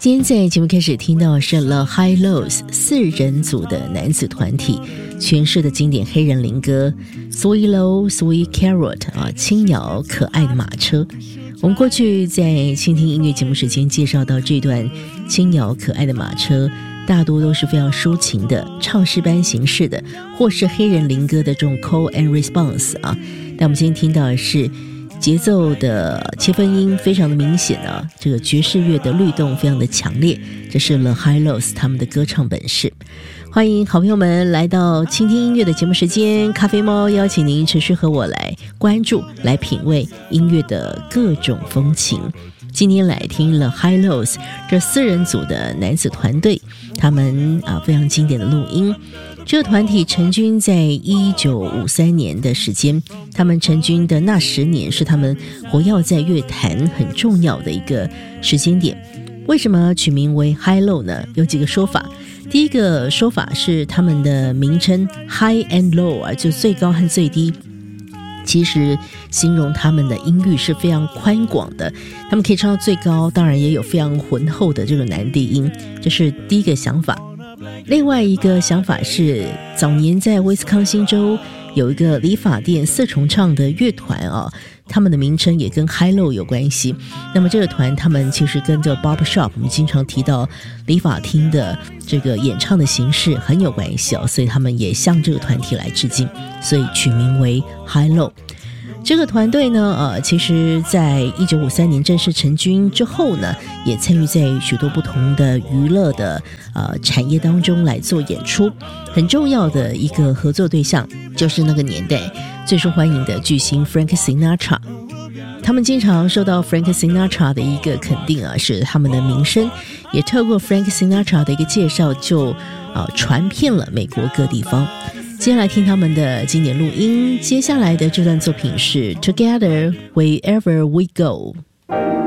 今天在节目开始听到是 The Hi-Lo's 4人组的男子团体诠释的经典黑人灵歌 Sweet Low Sweet Carrot 轻摇可爱的马车。我们过去在倾听音乐节目时间介绍到这段轻摇可爱的马车，大多都是非常抒情的唱诗班形式的，或是黑人灵歌的这种 call and response 但我们今天听到的是节奏的切分音非常的明显这个爵士乐的律动非常的强烈，这是 The Hi-Lo's 他们的歌唱本事。欢迎好朋友们来到倾听音乐的节目时间，咖啡猫邀请您持续和我来关注来品味音乐的各种风情。今天来听 The Hi-Lo's 这4人组的男子团队，他们非常经典的录音。这个团体成军在1953年的时间，他们成军的那10年是他们活跃在乐坛很重要的一个时间点。为什么取名为 Hi-Lo 呢？有几个说法。第一个说法是他们的名称 High and Low 就最高和最低，其实形容他们的音域是非常宽广的，他们可以唱到最高，当然也有非常浑厚的这个男低音，这是第一个想法。另外一个想法是早年在威斯康星州有一个理发店4重唱的乐团他们的名称也跟 Hi-Lo 有关系。那么这个团他们其实跟这个 barbershop 我们经常提到理发厅的这个演唱的形式很有关系所以他们也向这个团体来致敬，所以取名为 Hi-Lo。这个团队呢其实在1953年正式成军之后呢，也参与在许多不同的娱乐的产业当中来做演出。很重要的一个合作对象就是那个年代最受欢迎的巨星 Frank Sinatra。他们经常受到 Frank Sinatra 的一个肯定是他们的名声也透过 Frank Sinatra 的一个介绍就传遍了美国各地方。接下来听他们的经典录音，接下来的这段作品是 Together Wherever We Go。